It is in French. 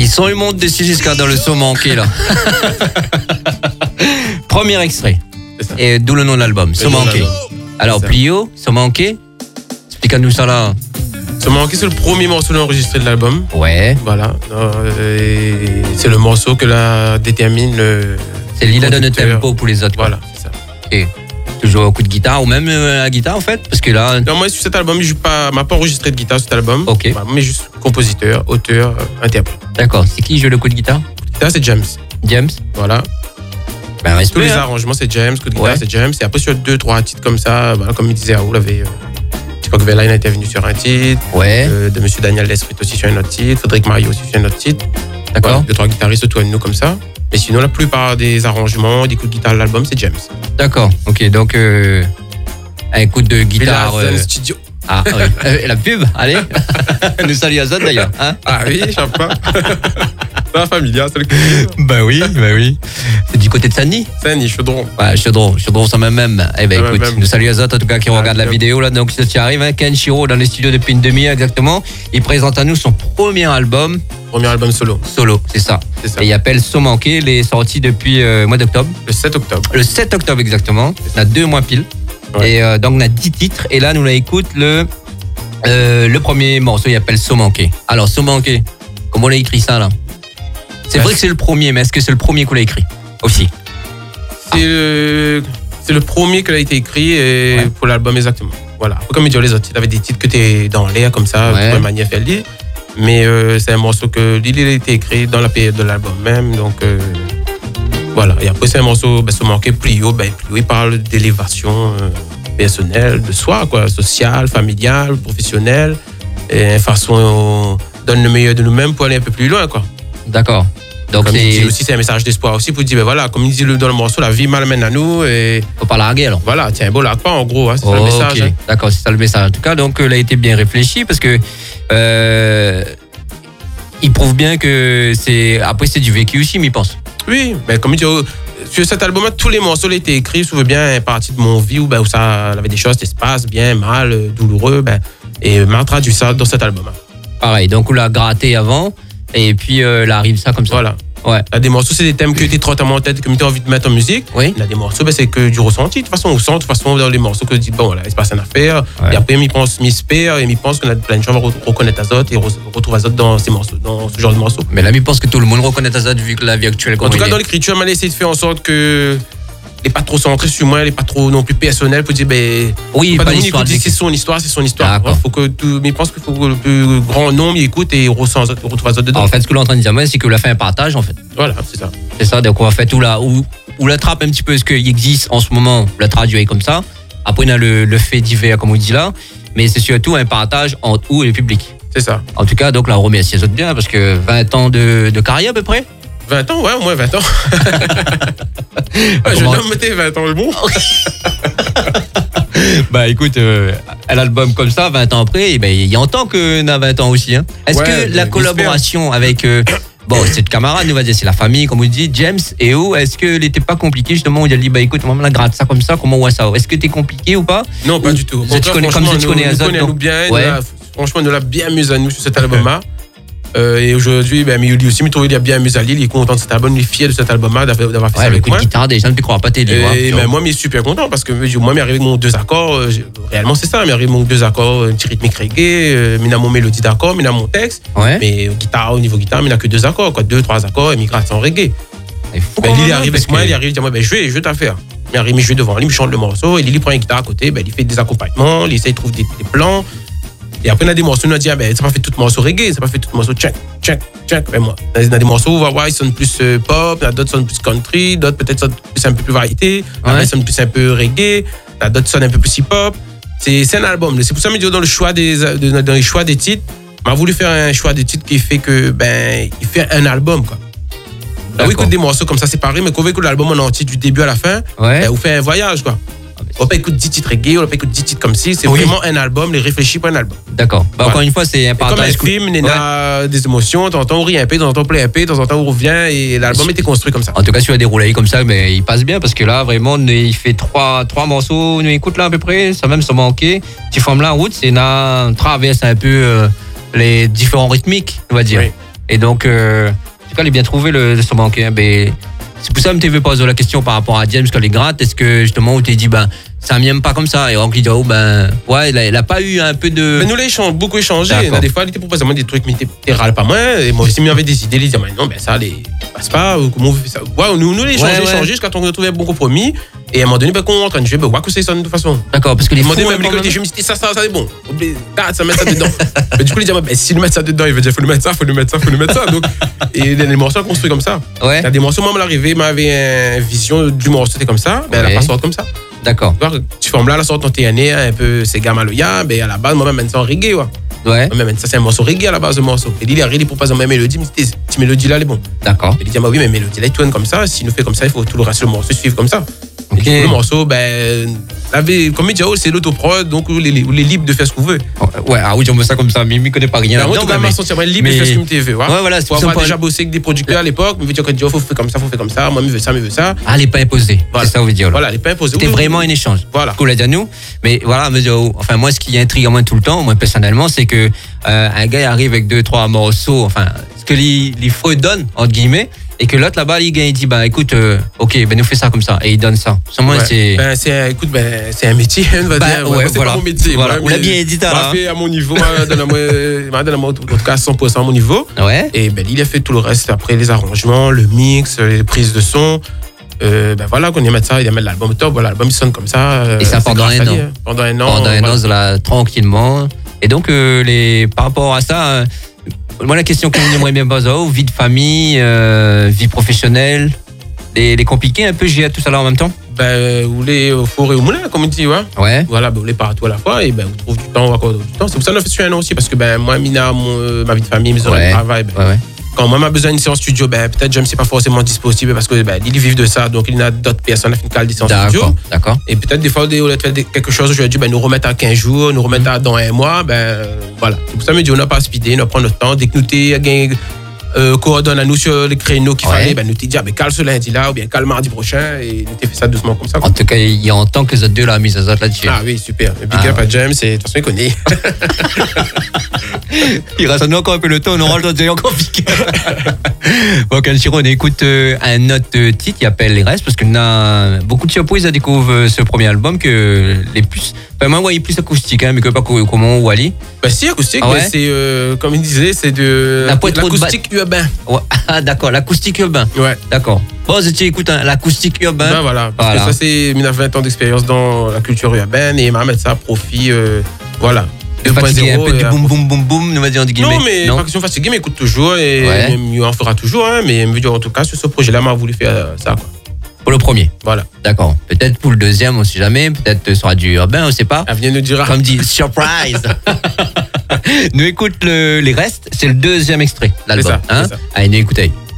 sont ils montent dessus jusqu'à dans le son manqué là. Premier extrait. Et d'où le nom de l'album, son manqué. Alors Plio, son manqué. Explique-nous ça là. Son manqué, c'est le premier morceau enregistré de l'album. Ouais. Voilà. C'est le morceau que détermine le. C'est l'île donne le tempo pour les autres. Quoi. Voilà, c'est ça. Et toujours un coup de guitare ou même la guitare en fait, parce que là. Non, moi sur cet album, je m'a pas enregistré de guitare sur cet album. Ok. Mais juste compositeur, auteur, interprète. D'accord. C'est qui joue le coup de guitare? Là, c'est James. James. Voilà. Ben, tous les arrangements, c'est James. Coup de guitare, c'est James. Et après sur 2-3 titres comme ça, voilà, comme il disait, Raoul avait. Coq Verlaine était venu sur un titre. Ouais. De Monsieur Daniel Desprit aussi sur un autre titre. Frédéric Mario aussi sur un autre titre. D'accord. 2-3 guitaristes autour de nous comme ça. Mais sinon, la plupart des arrangements, des coups de guitare de l'album, c'est James. D'accord. Ok, donc un coup de guitare. Studio. Ah oui. La pub, allez. Nous saluons Azad d'ailleurs. Hein, ah oui, je sais pas. La familia, c'est le coup. Bah oui. C'est du côté de Saint-Denis. Saint-Denis, Chaudron. Ouais, Chaudron, ça même. Eh ben écoute, nous saluons Azad en tout cas qui regarde la vidéo là. Donc ça t'y arrive, hein, Ken Shiro dans les studios depuis une demi-heure exactement. Il présente à nous son premier album. Premier album solo. Solo, c'est ça. Et il appelle So Manqué. Il est sorti depuis le mois d'octobre. Le 7 octobre. Le 7 octobre exactement. On a 2 mois pile. Ouais. Et donc on a 10 titres. Et là, nous l'écoute le premier morceau, il appelle So Manqué. Alors, So Manqué, comment on a écrit ça là? C'est vrai que c'est le premier, mais est-ce que c'est le premier qu'on l'a écrit aussi? C'est le premier qui a été écrit pour l'album exactement. Voilà. Comme il dit les autres, il avait des titres que t'es dans l'air comme ça, de manière faire lire. Mais c'est un morceau que il a été écrit dans la période de l'album même, donc voilà. Et après c'est un morceau, So Manqué, Plio, Plio il parle d'élévation personnelle, de soi, quoi, sociale, familiale, professionnelle, et façon donne le meilleur de nous-mêmes pour aller un peu plus loin, quoi. D'accord. Donc comme il dit aussi, c'est un message d'espoir aussi pour dire, voilà, comme il dit dans le morceau, la vie malmène à nous et faut pas larguer alors. Voilà, tiens, beau largue pas en gros, hein, c'est ça le message. Okay. Hein. D'accord, c'est ça le message. En tout cas, donc il a été bien réfléchi parce que il prouve bien que c'est du vécu aussi, mais il pense. Oui, mais comme il dit, sur cet album-là, tous les morceaux ont été écrits, souvent bien une partie de mon vie où ça avait des choses qui se passent bien, mal, douloureux, et m'a traduit ça dans cet album-là. Pareil, donc on l'a gratté avant. Et puis, là arrive ça comme ça. Voilà. Ouais. Il y a des morceaux, c'est des thèmes que tu trottes en tête, que tu as envie de mettre en musique. Oui. Il y a des morceaux, c'est que du ressenti. De toute façon, on sent, de toute façon, dans les morceaux que tu dis, bon, voilà, il se passe une affaire. Ouais. Et après, il espère, et il pense qu'on a plein de gens à reconnaître Azot et retrouve Azot dans ces morceaux, dans ce genre de morceaux. Mais là, il pense que tout le monde reconnaît Azot vu que la vie actuelle. En tout cas, dans l'écriture, il m'a essayé de faire en sorte que. Il n'est pas trop centré sur moi, il n'est pas trop non plus personnel pour dire, oui, pas l'histoire. C'est son histoire, c'est son histoire. Faut que mais il pense qu'il faut que le plus grand nombre y écoute et retrouve Azot dedans. En fait, ce que l'on est en train de dire, c'est qu'il a fait un partage, en fait. Voilà, c'est ça. C'est ça, donc on va faire tout là, où la trappe un petit peu ce qu'il existe en ce moment, la traduit comme ça. Après, on a le fait divers, comme on dit là, mais c'est surtout un partage entre où et le public. C'est ça. En tout cas, donc, la remercie Azot bien, parce que 20 ans de carrière à peu près. 20 ans, ouais, au moins 20 ans. Je nomme tes 20 ans le bon. Écoute, un album comme ça, 20 ans après, il y a autant qu'on a 20 ans aussi. Hein. Est-ce que la collaboration avec... c'est de camarades, on va dire, c'est la famille, comme on dit, James et où est-ce qu'elle n'était pas compliquée justement où il a dit, écoute, maman, la gratte ça comme ça, comment on voit ça? Est-ce que t'es compliqué ou pas? Non, pas du tout. Tu connais Azot, nous bien, franchement, nous l'a bien amusé à nous sur cet album-là. Et aujourd'hui, lui aussi, il a bien amusé à Lille, il est content de cet album, il est fier de cet album-là, d'avoir fait ça avec moi. Le guitare, déjà, ne te crois pas tes livres. Et moi, je suis super content parce que moi, m'est arrivé mon 2 accords, réellement c'est ça, m'est arrivé mon 2 accords, un petit rythmique reggae, m'y a mon mélodie d'accord, m'y a mon texte, mais au niveau guitare, m'y a que 2 accords, 2-3 accords, et m'y gratte en reggae. Il arrive avec moi, il arrive, il dit, moi, je vais t'affaire. Il arrive, je vais devant lui, il me chante le morceau, et il prend une guitare à côté, il fait des accompagnements, il essaie de trouver des plans. Et après, on a des morceaux, on a dit, c'est pas fait tout morceau reggae, c'est pas fait tout morceau check. Moi, on a des morceaux où on va voir, ils sonnent plus pop, d'autres sonnent plus country, d'autres peut-être sonnent plus un peu plus variété, d'autres sonnent plus un peu reggae, d'autres sonnent un peu plus hip-hop. C'est un album. C'est pour ça que dans le choix dans les choix des titres, on a voulu faire un choix des titres qui fait que, il fait un album, quoi. Là, on écoute des morceaux comme ça séparés, mais quand on écoute l'album en entier du début à la fin, on fait un voyage, quoi. On peut écouter 10 titres reggae, on peut écouter 10 titres comme si. C'est vraiment un album, les réfléchis pour un album. D'accord. Encore une fois, c'est un partage. Comme un film, il y a des émotions, de temps en temps on rit un peu, de temps en temps on plaît un peu, de temps en temps on revient et l'album était construit comme ça. En tout cas, si on a des roulés comme ça, mais il passe bien parce que là, vraiment, il fait 3 morceaux, nous écoute là à peu près, ça même se manquer. Tu formes là en route, c'est une traverse un peu les différents rythmiques, on va dire. Oui. Et donc, en tout cas, il a bien trouvé le son manqué. C'est pour ça que je t'ai posé la question par rapport à James quand il gratte. Est-ce que justement, on t'a dit, ça m'aime pas comme ça. Et Rocky dit, ouais, il a pas eu un peu de. Mais nous, l'avons beaucoup échangé. Des fois, il était proposé des trucs, mais il râle pas moins. Et moi aussi, il avait des idées. Il disait, non, ça, passe pas. Comment on fait ça? Ouais, nous, l'avons échangé jusqu'à temps qu'on trouve un bon compromis. Et à un moment donné, quand on est en train de jouer, que c'est ça de toute façon. D'accord, parce que les même les je me suis dit, ça, c'est bon. Ça, mettre ça dedans. Mais du coup, il dit, si nous mettre ça dedans, il veut dire, faut nous mettre ça. Donc, et les morceaux construits comme ça. Ouais. Il y a des morceaux, moi, à l'arrivée, m'avait une vision du morceau, c'était comme ça. Elle a pas sorti comme ça. D'accord. Tu formes là, la sorte en TNE, un peu, c'est Gamaloya, à la base, moi-même, ça en reggae, ouais. Moi-même, ça, c'est un morceau reggae à la base, le morceau. Et il a reggae pour pas ma mélodie, mais cette mélodie-là, elle est bon. D'accord. Il dit, oui, mais mélodie-là, il tourne comme ça. Si nous fait comme ça, il faut tout le reste, le morceau suivre comme ça. Okay. Et du coup, le morceau, comme il dit, c'est l'autoprod, donc il est libre de faire ce qu'on veut. Ouais, oui, on veut ça comme ça, mais il ne connaît pas rien. Moi, en tout cas, je suis libre de faire ce qu'il me veut. Ouais, voilà, pour avoir déjà bossé avec des producteurs à l'époque, il me dit, il faut faire comme ça, moi, il veut ça. Ah, elle n'est pas imposée. Voilà. C'est ça, on veut dire. Voilà, elle n'est pas imposée. C'était vraiment un échange. Voilà. Cool à dire nous. Mais voilà, enfin, moi, ce qui intrigue moi tout le temps, moi, personnellement, c'est que un gars arrive avec 2-3 morceaux, enfin, ce que les fredonne, entre guillemets, et que l'autre là-bas, il dit, écoute, ok, nous fais ça comme ça, et il donne ça. Moi, c'est un métier, on va dire. Ouais, c'est pas mon métier. Voilà. On l'a bien dit là. Fait à mon niveau, en tout cas 100% à mon niveau. Ouais. Et il a fait tout le reste, après les arrangements, le mix, les prises de son. Voilà, qu'on y mette ça, il y a mis l'album top, voilà, l'album il sonne comme ça. Et ça pendant un an. Pendant un an, là, tranquillement. Et donc, par rapport à ça, moi, la question que j'aimerais bien poser, vie de famille, vie professionnelle, les compliqués un peu, j'ai tout ça là en même temps. Vous voulez au four et au moulin, comme on dit, ouais. Ouais. Voilà, vous voulez partout à la fois, et vous trouvez du temps, du temps. C'est pour ça que je fais un an aussi, parce que moi, Mina, ma vie de famille, mes horaires de travail, quand moi, j'ai besoin d'une séance studio, peut-être je ne suis pas forcément disponible parce que ils vivent de ça, donc il y a d'autres personnes qui ont des séances studio. D'accord. Et peut-être des fois, au lieu de faire quelque chose, je lui ai dit, nous remettre à 15 jours, nous remettre dans un mois, voilà. C'est pour ça que je me dis, on n'a pas à speeder, on prend notre temps. Dès que nous coordonne à nous sur les créneaux qu'il fallait, nous te dit, cale ce lundi là, ou bien cale mardi prochain, et nous te fait ça doucement comme ça. En tout cas, il y a en tant que les autres deux là, mis à autres là-dessus. Ah oui, super. Big up à James, de toute façon, il connaît. Il reste encore un peu le temps, on aura le temps de encore piquer. Bon, Kenshiro, on écoute un autre titre qui appelle Les Restes, parce qu'on a beaucoup de surprises à découvrir ce premier album que les plus. Enfin, moi, il est plus acoustique, mais que pas comment Wally. Si, acoustique, mais c'est, comme il disait, c'est de l'acoustique urbain. Ouais. Ah, d'accord, l'acoustique urbain. Ouais. D'accord. Bon, tu écoutes l'acoustique urbain. Voilà. Parce que ça, c'est 20 ans d'expérience dans la culture urbaine et il m'a mettre ça à profit. Voilà. De fatiguer un peu du boum boum boum boum, nous va dire en guillemets. Non, mais pas question fatigué, mais écoute toujours et mieux en fera toujours. Mais me dire en tout cas, sur ce projet-là, m'a voulu faire ça, quoi. Pour le premier. Voilà. D'accord. Peut-être pour le deuxième, on sait jamais. Peut-être ce sera du urbain, on ne sait pas. L'avenir nous dira. Comme dit, surprise. Nous écoute Les Restes, c'est le deuxième extrait de l'album. C'est ça. Allez, nous écoutez.